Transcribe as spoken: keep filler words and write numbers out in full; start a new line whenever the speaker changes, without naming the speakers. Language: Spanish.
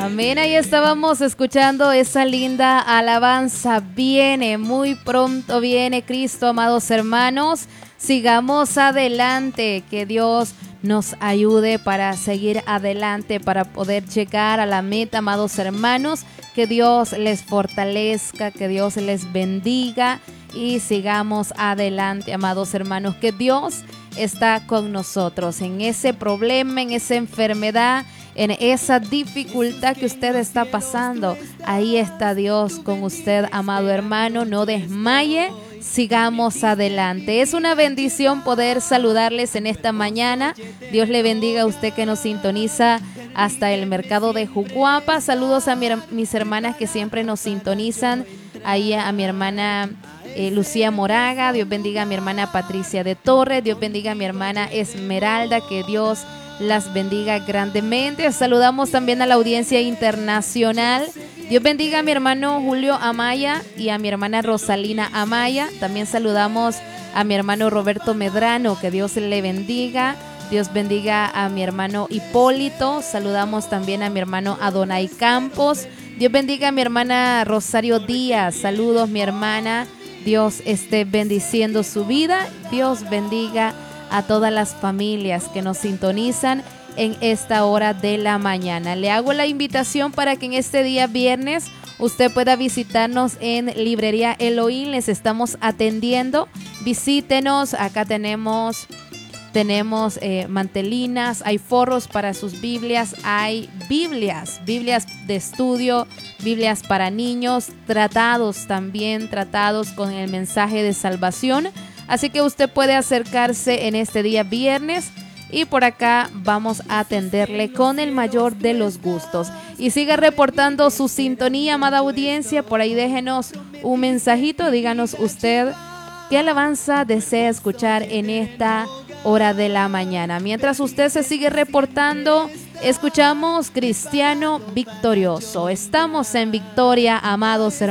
Amén, ahí estábamos escuchando esa linda alabanza. Viene, muy pronto viene Cristo, amados hermanos. Sigamos adelante, que Dios nos ayude para seguir adelante, para poder llegar a la meta, amados hermanos. Que Dios les fortalezca, que Dios les bendiga y sigamos adelante, amados hermanos. Que Dios está con nosotros en ese problema, en esa enfermedad, en esa dificultad que usted está pasando. Ahí está Dios con usted, amado hermano. No desmaye, sigamos adelante. Es una bendición poder saludarles en esta mañana. Dios le bendiga a usted que nos sintoniza hasta el mercado de Jucuapa. Saludos a mi, mis hermanas que siempre nos sintonizan. Ahí a, a mi hermana eh, Lucía Moraga. Dios bendiga a mi hermana Patricia de Torres. Dios bendiga a mi hermana Esmeralda. Que Dios las bendiga grandemente. Saludamos también a la audiencia internacional. Dios bendiga a mi hermano Julio Amaya y a mi hermana Rosalina Amaya. También saludamos a mi hermano Roberto Medrano. Que Dios le bendiga. Dios bendiga a mi hermano Hipólito. Saludamos también a mi hermano Adonai Campos. Dios bendiga a mi hermana Rosario Díaz. Saludos, mi hermana. Dios esté bendiciendo su vida. Dios bendiga a todas las familias que nos sintonizan en esta hora de la mañana. Le hago la invitación para que en este día viernes usted pueda visitarnos en Librería Elohim. Les estamos atendiendo. Visítenos. Acá tenemos... Tenemos eh, mantelinas, hay forros para sus Biblias, hay Biblias, Biblias de estudio, Biblias para niños, tratados también, tratados con el mensaje de salvación. Así que usted puede acercarse en este día viernes y por acá vamos a atenderle con el mayor de los gustos. Y siga reportando su sintonía, amada audiencia. Por ahí déjenos un mensajito, díganos usted qué alabanza desea escuchar en esta hora de la mañana. Mientras usted se sigue reportando, escuchamos Cristiano Victorioso. Estamos en victoria, amados hermanos.